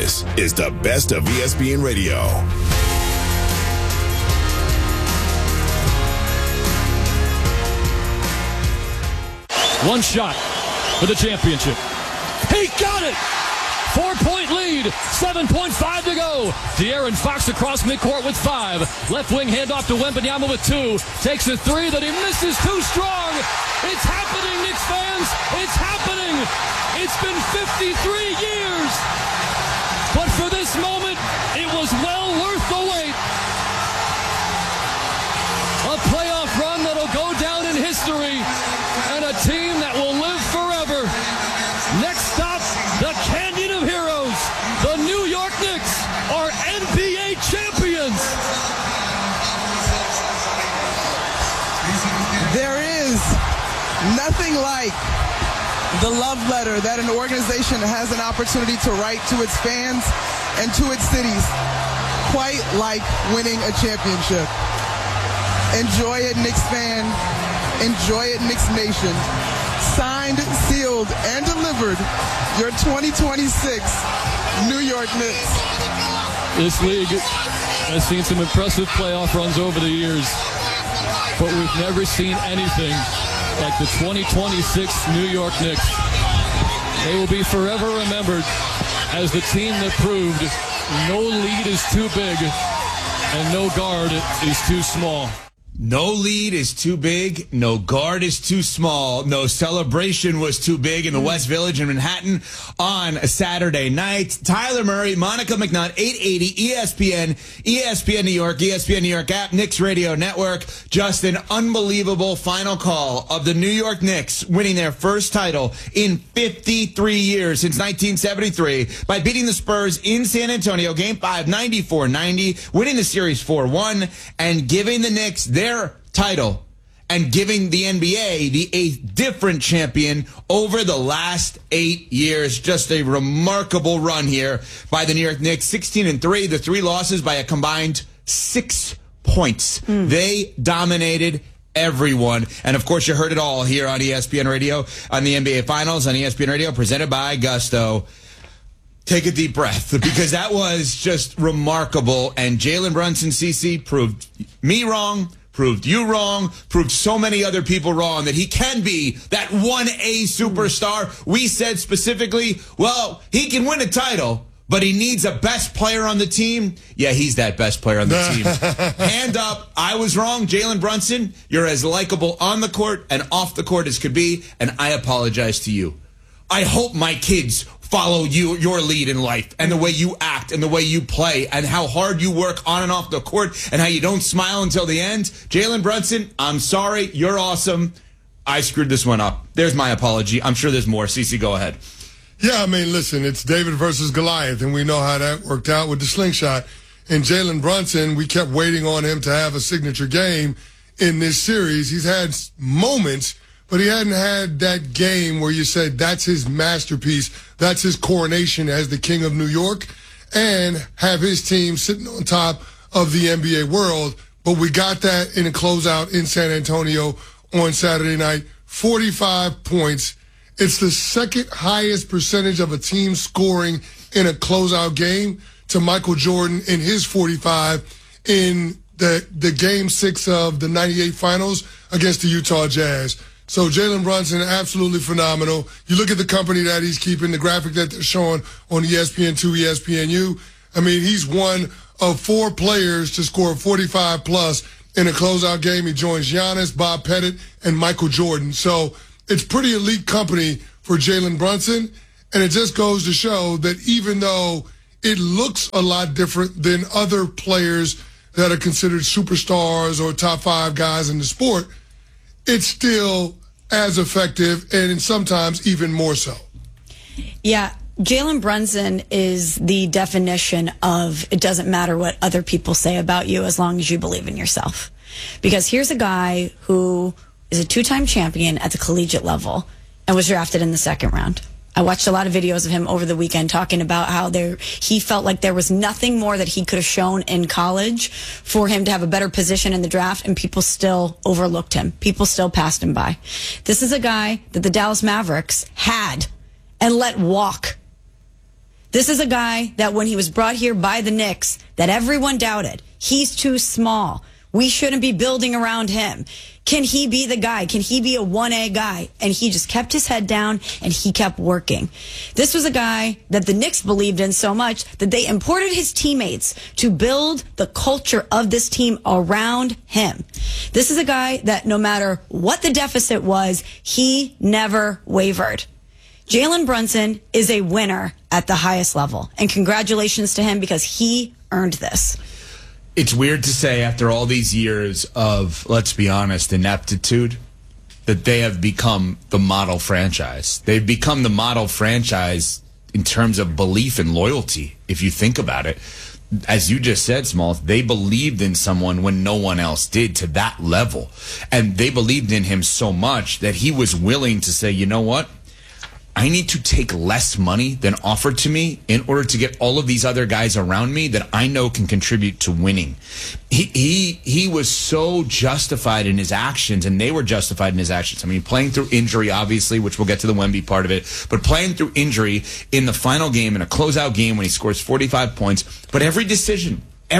This is the best of ESPN Radio. One shot for the championship. He got it! 4-point lead, 7.5 to go. De'Aaron Fox across midcourt with 5. Left wing handoff to Wembanyama with 2. Takes a 3 that he misses too strong. It's happening, Knicks fans. It's happening. It's been 53 years. But for this moment, it was well worth the wait. A playoff run that'll go down in history. And a team that will live forever. Next stop, the Canyon of Heroes. The New York Knicks are NBA champions. There is nothing like the love letter that an organization has an opportunity to write to its fans and to its cities, quite like winning a championship. Enjoy it, Knicks fan. Enjoy it, Knicks Nation. Signed, sealed, and delivered, your 2026 New York Knicks. This league has seen some impressive playoff runs over the years, but we've never seen anything like the 2026 New York Knicks. They will be forever remembered as the team that proved no lead is too big and no guard is too small. No lead is too big. No guard is too small. No celebration was too big in the West Village in Manhattan on a Saturday night. Tyler Murray, Monica McNutt, 880 ESPN, ESPN New York, ESPN New York app, Knicks Radio Network. Just an unbelievable final call of the New York Knicks winning their first title in 53 years since 1973 by beating the Spurs in San Antonio, Game 5, 94-90, winning the series 4-1, and giving the Knicks their title and giving the NBA the 8th different champion over the last 8 years. Just a remarkable run here by the New York Knicks. 16-3, the 3 losses by a combined 6 points. They dominated everyone. And of course, you heard it all here on ESPN Radio, on the NBA Finals, on ESPN Radio, presented by Gusto. Take a deep breath, because that was just remarkable. And Jalen Brunson, CC, proved me wrong, proved you wrong, proved so many other people wrong that he can be that 1A superstar. We said specifically, well, he can win a title, but he needs a best player on the team. Yeah, he's that best player on the team. Hand up, I was wrong. Jalen Brunson, you're as likable on the court and off the court as could be, and I apologize to you. I hope my kids follow your lead in life and the way you act and the way you play and how hard you work on and off the court and how you don't smile until the end. Jalen Brunson, I'm sorry. You're awesome. I screwed this one up. There's my apology. I'm sure there's more. CeCe, go ahead. Yeah, I mean, listen, it's David versus Goliath, and we know how that worked out with the slingshot. And Jalen Brunson, we kept waiting on him to have a signature game in this series. He's had moments, but he hadn't had that game where you said that's his masterpiece, that's his coronation as the king of New York, and have his team sitting on top of the NBA world. But we got that in a closeout in San Antonio on Saturday night, 45 points. It's the second highest percentage of a team scoring in a closeout game to Michael Jordan in his 45 in the Game 6 of the 98 Finals against the Utah Jazz. So Jalen Brunson, absolutely phenomenal. You look at the company that he's keeping, the graphic that they're showing on ESPN2, ESPNU. I mean, he's one of 4 players to score 45-plus in a closeout game. He joins Giannis, Bob Pettit, and Michael Jordan. So it's pretty elite company for Jalen Brunson, and it just goes to show that even though it looks a lot different than other players that are considered superstars or top 5 guys in the sport, it's still as effective and sometimes even more so. Yeah, Jalen Brunson is the definition of it doesn't matter what other people say about you as long as you believe in yourself. Because here's a guy who is a 2-time champion at the collegiate level and was drafted in the 2nd round. I watched a lot of videos of him over the weekend talking about how he felt like there was nothing more that he could have shown in college for him to have a better position in the draft, and people still overlooked him. People still passed him by. This is a guy that the Dallas Mavericks had and let walk. This is a guy that when he was brought here by the Knicks, that everyone doubted. He's too small. We shouldn't be building around him. Can he be the guy? Can he be a 1A guy? And he just kept his head down and he kept working. This was a guy that the Knicks believed in so much that they imported his teammates to build the culture of this team around him. This is a guy that no matter what the deficit was, he never wavered. Jalen Brunson is a winner at the highest level. And congratulations to him because he earned this. It's weird to say after all these years of, let's be honest, ineptitude, that they have become the model franchise. They've become the model franchise in terms of belief and loyalty, if you think about it. As you just said, Smalls, they believed in someone when no one else did to that level. And they believed in him so much that he was willing to say, you know what? I need to take less money than offered to me in order to get all of these other guys around me that I know can contribute to winning. He was so justified in his actions, and they were justified in his actions. I mean, playing through injury, obviously, which we'll get to the Wemby part of it, but playing through injury in the final game, in a closeout game when he scores 45 points. But every decision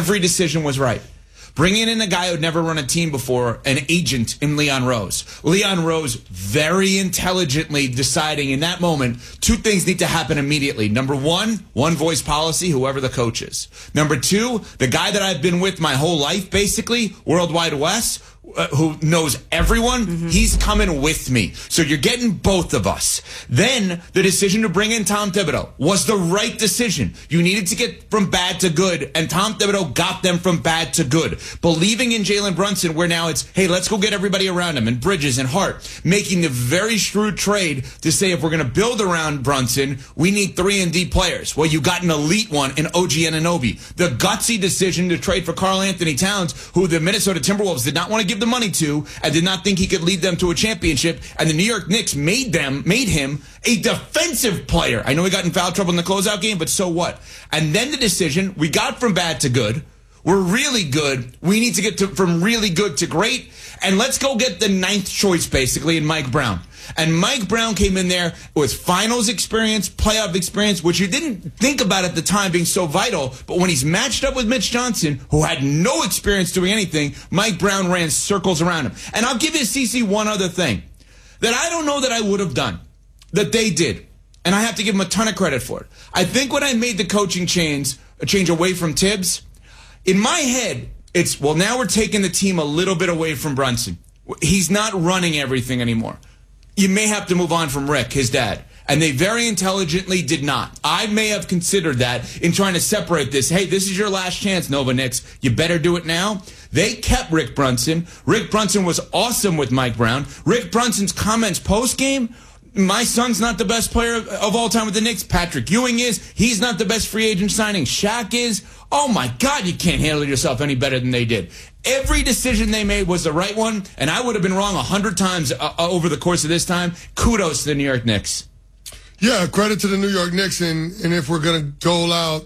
was right. Bringing in a guy who'd never run a team before, an agent in Leon Rose. Leon Rose very intelligently deciding in that moment, two things need to happen immediately. Number one voice policy, whoever the coach is. Number two, the guy that I've been with my whole life, basically, Worldwide Wes, who knows everyone, he's coming with me. So you're getting both of us. Then the decision to bring in Tom Thibodeau was the right decision. You needed to get from bad to good, and Tom Thibodeau got them from bad to good. Believing in Jalen Brunson, where now it's, hey, let's go get everybody around him, and Bridges and Hart, making the very shrewd trade to say if we're going to build around Brunson, we need 3-and-D players. Well, you got an elite one in OG Anunoby. The gutsy decision to trade for Karl Anthony Towns, who the Minnesota Timberwolves did not want to give the money to and did not think he could lead them to a championship, and the New York Knicks made him a defensive player. I know he got in foul trouble in the closeout game, but so what? And then the decision, we got from bad to good. We're really good. We need to get from really good to great, and let's go get the 9th choice, basically, in Mike Brown. And Mike Brown came in there with finals experience, playoff experience, which you didn't think about at the time being so vital. But when he's matched up with Mitch Johnson, who had no experience doing anything, Mike Brown ran circles around him. And I'll give you, CC, one other thing that I don't know that I would have done, that they did. And I have to give them a ton of credit for it. I think when I made the coaching change away from Tibbs, in my head, it's, well, now we're taking the team a little bit away from Brunson. He's not running everything anymore. You may have to move on from Rick, his dad. And they very intelligently did not. I may have considered that in trying to separate this. Hey, this is your last chance, Nova Knicks. You better do it now. They kept Rick Brunson. Rick Brunson was awesome with Mike Brown. Rick Brunson's comments post-game, my son's not the best player of all time with the Knicks. Patrick Ewing is. He's not the best free agent signing. Shaq is. Oh, my God, you can't handle yourself any better than they did. Every decision they made was the right one, and I would have been wrong 100 times over the course of this time. Kudos to the New York Knicks. Yeah, credit to the New York Knicks, and if we're going to dole out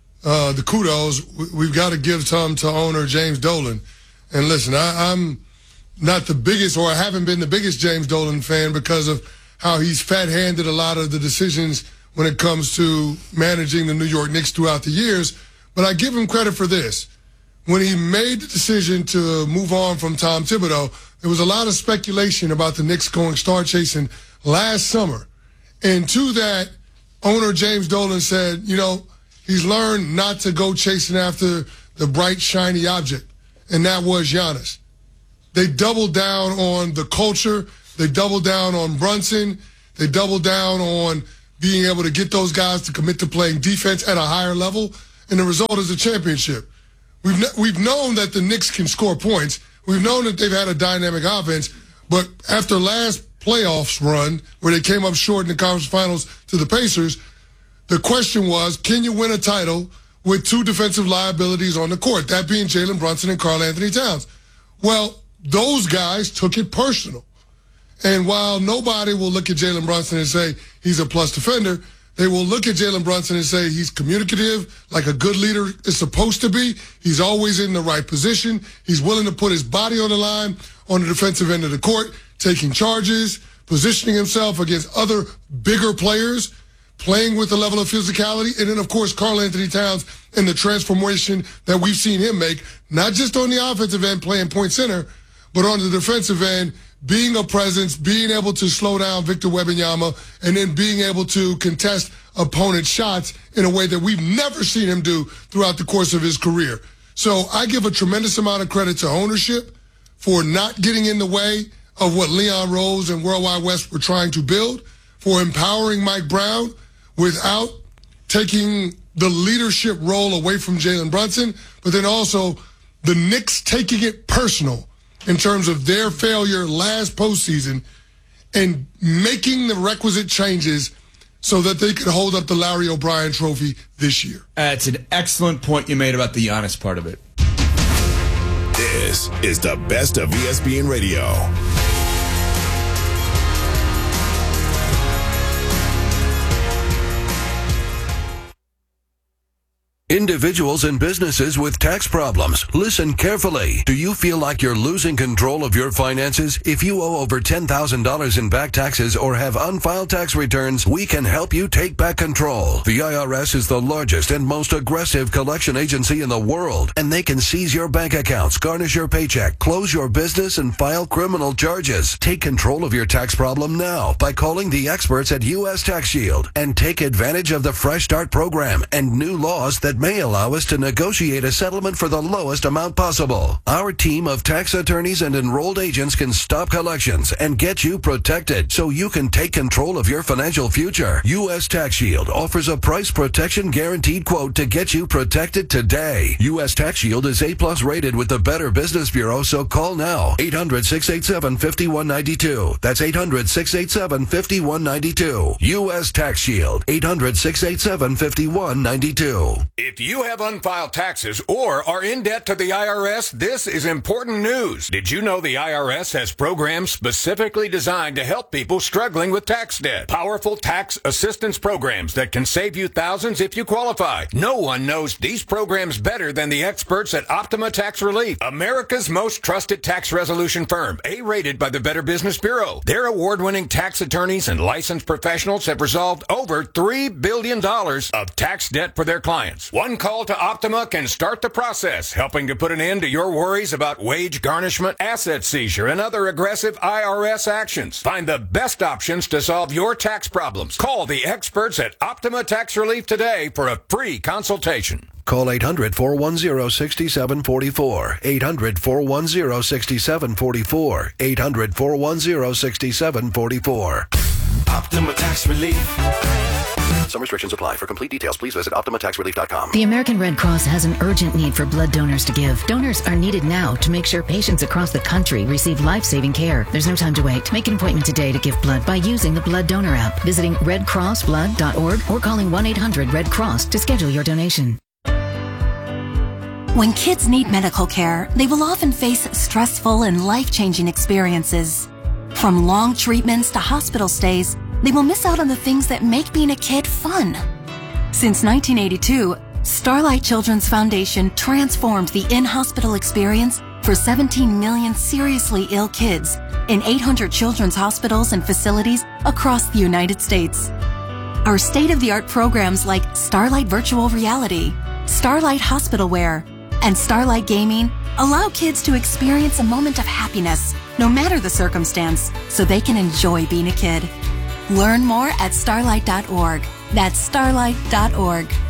the kudos, we've got to give some to owner James Dolan. And listen, I'm not the biggest, or I haven't been the biggest James Dolan fan because of how he's fat-handed a lot of the decisions when it comes to managing the New York Knicks throughout the years. But I give him credit for this. When he made the decision to move on from Tom Thibodeau, there was a lot of speculation about the Knicks going star chasing last summer. And to that, owner James Dolan said, you know, he's learned not to go chasing after the bright, shiny object. And that was Giannis. They doubled down on the culture. They doubled down on Brunson. They doubled down on being able to get those guys to commit to playing defense at a higher level. And the result is a championship. We've known that the Knicks can score points. We've known that they've had a dynamic offense. But after last playoffs run, where they came up short in the conference finals to the Pacers, the question was, can you win a title with two defensive liabilities on the court, that being Jalen Brunson and Karl Anthony Towns? Well, those guys took it personal. And while nobody will look at Jalen Brunson and say he's a plus defender, they will look at Jalen Brunson and say he's communicative, like a good leader is supposed to be. He's always in the right position. He's willing to put his body on the line on the defensive end of the court, taking charges, positioning himself against other bigger players, playing with the level of physicality, and then, of course, Karl Anthony Towns and the transformation that we've seen him make, not just on the offensive end playing point center, but on the defensive end, being a presence, being able to slow down Victor Wembanyama, and then being able to contest opponent shots in a way that we've never seen him do throughout the course of his career. So I give a tremendous amount of credit to ownership for not getting in the way of what Leon Rose and Worldwide West were trying to build, for empowering Mike Brown without taking the leadership role away from Jalen Brunson, but then also the Knicks taking it personal in terms of their failure last postseason and making the requisite changes so that they could hold up the Larry O'Brien trophy this year. That's an excellent point you made about the Giannis part of it. This is the best of ESPN Radio. Individuals and businesses with tax problems, listen carefully. Do you feel like you're losing control of your finances? If you owe over $10,000 in back taxes or have unfiled tax returns, we can help you take back control. The IRS is the largest and most aggressive collection agency in the world, and they can seize your bank accounts, garnish your paycheck, close your business, and file criminal charges. Take control of your tax problem now by calling the experts at U.S. Tax Shield and take advantage of the Fresh Start program and new laws that may allow us to negotiate a settlement for the lowest amount possible. Our team of tax attorneys and enrolled agents can stop collections and get you protected so you can take control of your financial future. U.S. Tax Shield offers a price protection guaranteed quote to get you protected today. U.S. Tax Shield is A+ rated with the Better Business Bureau, so call now. 800-687-5192. That's 800-687-5192. U.S. Tax Shield. 800-687-5192. If you have unfiled taxes or are in debt to the IRS, this is important news. Did you know the IRS has programs specifically designed to help people struggling with tax debt? Powerful tax assistance programs that can save you thousands if you qualify. No one knows these programs better than the experts at Optima Tax Relief, America's most trusted tax resolution firm, A-rated by the Better Business Bureau. Their award-winning tax attorneys and licensed professionals have resolved over $3 billion of tax debt for their clients. One call to Optima can start the process, helping to put an end to your worries about wage garnishment, asset seizure, and other aggressive IRS actions. Find the best options to solve your tax problems. Call the experts at Optima Tax Relief today for a free consultation. Call 800-410-6744. 800-410-6744. 800-410-6744. Optima Tax Relief. Some restrictions apply. For complete details, please visit OptimaTaxRelief.com. The American Red Cross has an urgent need for blood donors to give. Donors are needed now to make sure patients across the country receive life-saving care. There's no time to wait. Make an appointment today to give blood by using the Blood Donor app, visiting redcrossblood.org, or calling 1-800-RED-CROSS to schedule your donation. When kids need medical care, they will often face stressful and life-changing experiences. From long treatments to hospital stays, they will miss out on the things that make being a kid fun. Since 1982, Starlight Children's Foundation transformed the in-hospital experience for 17 million seriously ill kids in 800 children's hospitals and facilities across the United States. Our state-of-the-art programs like Starlight Virtual Reality, Starlight Hospital Wear, and Starlight Gaming allow kids to experience a moment of happiness, no matter the circumstance, so they can enjoy being a kid. Learn more at starlight.org. That's starlight.org.